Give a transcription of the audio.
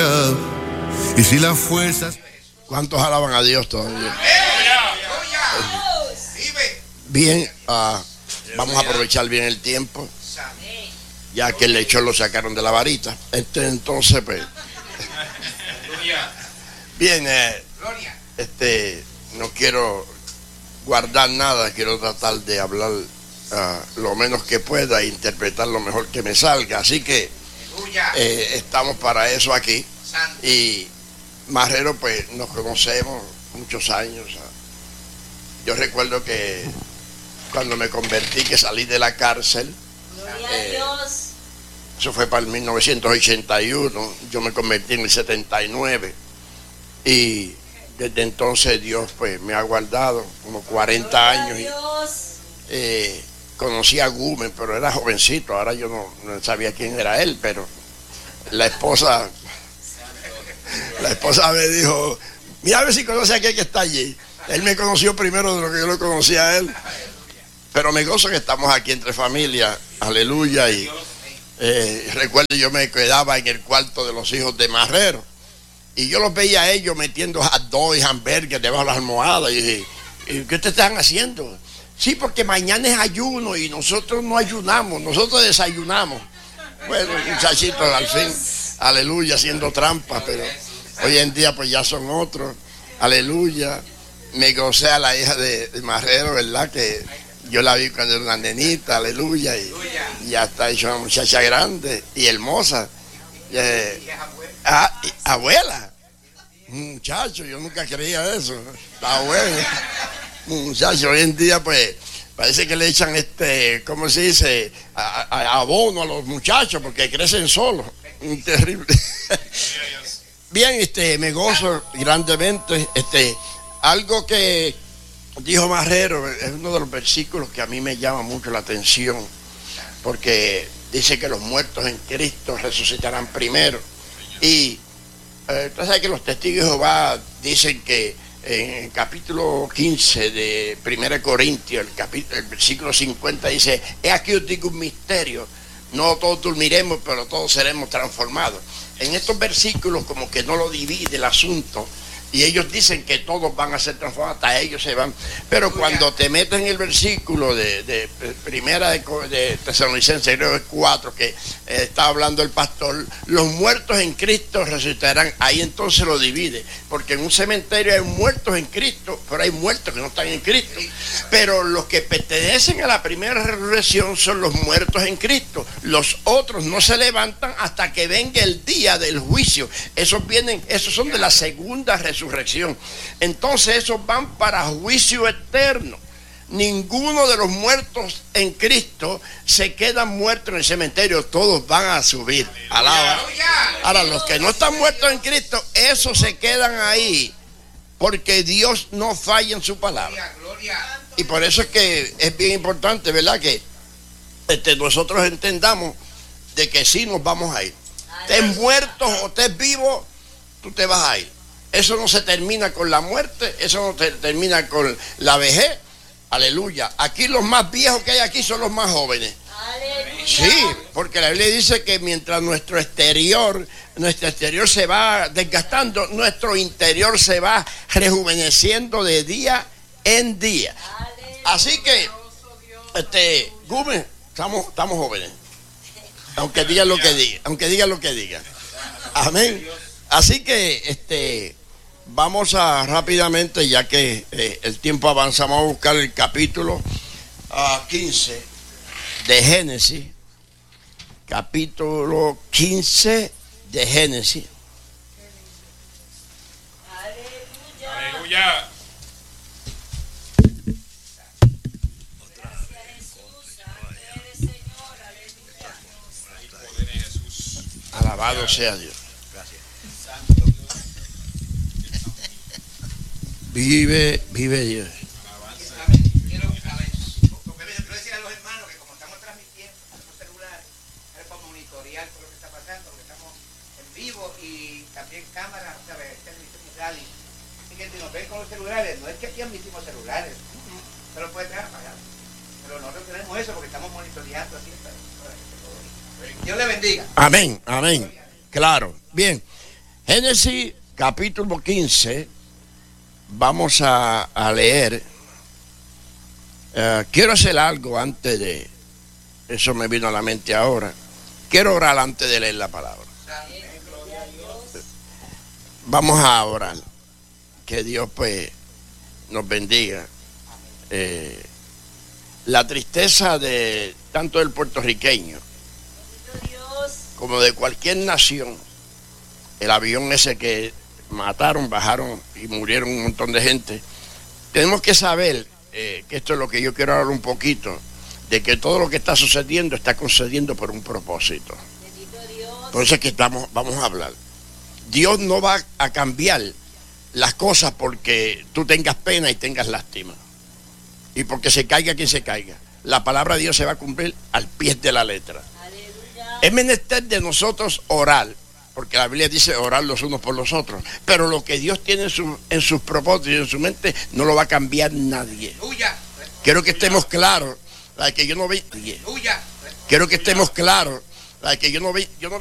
Y si las fuerzas... ¿Cuántos alaban a Dios todavía? Bien, vamos a aprovechar bien el tiempo, ya que el lechón lo sacaron de la varita. Entonces, pues... Bien, no quiero guardar nada, quiero tratar de hablar lo menos que pueda e interpretar lo mejor que me salga. Así que estamos para eso aquí. Y Marrero, pues nos conocemos muchos años. Yo recuerdo que cuando me convertí, que salí de la cárcel, eso fue para el 1981, yo me convertí en el 79 y desde entonces Dios pues me ha guardado como 40 años. Y, conocí a Gumen, pero era jovencito, ahora yo no sabía quién era él, pero la esposa me dijo, mira a ver si conoce a aquel que está allí. Él me conoció primero de lo que yo lo conocía a él, pero me gozo que estamos aquí entre familia, aleluya. Y recuerdo, yo me quedaba en el cuarto de los hijos de Marrero y yo los veía a ellos metiendo hot dog y hamburgues debajo de las almohadas y dije, ¿qué ustedes están haciendo? Sí, porque mañana es ayuno y nosotros no ayunamos, nosotros desayunamos. Bueno, muchachitos, al fin, aleluya, haciendo trampas, pero hoy en día pues ya son otros, aleluya. Me gocé a la hija de Marrero, ¿verdad? Que yo la vi cuando era una nenita, aleluya, y ya está hecha una muchacha grande y hermosa. Abuela, muchacho, yo nunca creía eso, la abuela. Muchacho, hoy en día pues parece que le echan ¿cómo se dice? Abono a los muchachos porque crecen solos. Terrible. Bien, me gozo grandemente. Algo que dijo Marrero es uno de los versículos que a mí me llama mucho la atención, porque dice que los muertos en Cristo resucitarán primero. Y usted sabe que los testigos de Jehová dicen que en el capítulo 15 de 1 Corintios, el versículo 50 dice, he aquí os digo un misterio, no todos dormiremos, pero todos seremos transformados. En estos versículos como que no lo divide el asunto, y ellos dicen que todos van a ser transformados, hasta ellos se van. Pero cuando te metes en el versículo de primera de Tesalonicenses 4, que está hablando el pastor, los muertos en Cristo resucitarán, ahí entonces lo divide, porque en un cementerio hay muertos en Cristo, pero hay muertos que no están en Cristo. Pero los que pertenecen a la primera resurrección son los muertos en Cristo. Los otros no se levantan hasta que venga el día del juicio. Esos son de la segunda resurrección. Entonces esos van para juicio eterno. Ninguno de los muertos en Cristo se quedan muertos en el cementerio, todos van a subir. Alaba. Ahora, los que no están muertos en Cristo, esos se quedan ahí, porque Dios no falla en su palabra. Y por eso es que es bien importante, ¿verdad? Que nosotros entendamos de que sí nos vamos a ir. Estés muerto o estés vivo, tú te vas a ir. Eso no se termina con la muerte, eso no se termina con la vejez. Aleluya. Aquí los más viejos que hay aquí son los más jóvenes. Aleluya. Sí, porque la Biblia dice que mientras nuestro exterior se va desgastando, nuestro interior se va rejuveneciendo de día en día. Aleluya. Así que, Gumen, estamos jóvenes. Aunque digan lo que digan, Amén. Así que, vamos a rápidamente, ya que el tiempo avanza, vamos a buscar el capítulo 15 de Génesis. Capítulo 15 de Génesis. Aleluya. Alabado sea Dios. Vive Dios. Quiero decir a los hermanos que como estamos transmitiendo a los celulares, es para monitorear todo lo que está pasando, porque estamos en vivo y también cámara, ¿sabes? Televisión y radio. Así que si nos ven con los celulares, no es que aquí admitimos celulares, se lo puede traer apagado. Pero nosotros tenemos eso porque estamos monitoreando así para que todo. Dios le bendiga. Amén. Claro. Bien. Génesis capítulo 15, vamos a leer. Quiero hacer algo antes de, eso me vino a la mente ahora. Quiero orar antes de leer la palabra. Vamos a orar. Que Dios pues nos bendiga. La tristeza de tanto del puertorriqueño como de cualquier nación, el avión ese que mataron, bajaron y murieron un montón de gente. Tenemos que saber que esto es lo que yo quiero hablar un poquito, de que todo lo que está sucediendo está sucediendo por un propósito. Entonces que vamos a hablar. Dios no va a cambiar las cosas porque tú tengas pena y tengas lástima. Y porque se caiga quien se caiga. La palabra de Dios se va a cumplir al pie de la letra. Aleluya. Es menester de nosotros orar, porque la Biblia dice orar los unos por los otros. Pero lo que Dios tiene en sus propósitos y en su mente no lo va a cambiar nadie. Aleluya. Quiero que estemos claros. La que yo no vi. Quiero que estemos claros. La que yo no vi.